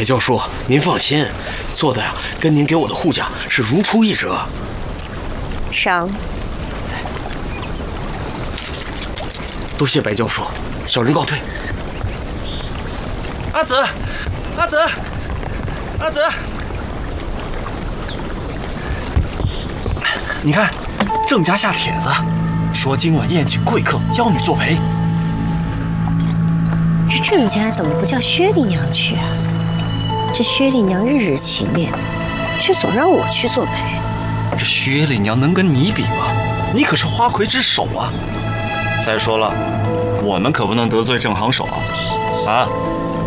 白教授，您放心，做的呀，跟您给我的护驾是如出一辙。 赏。 多谢白教授，小人告退。 阿紫，阿紫，阿紫，你看，郑家下帖子，说今晚宴请贵客，邀你作陪。 这郑家怎么不叫薛丽娘去啊？这薛丽娘日日勤练，却总让我去作陪。 这薛丽娘能跟你比吗？你可是花魁之首啊！再说了，我们可不能得罪郑行首啊！啊，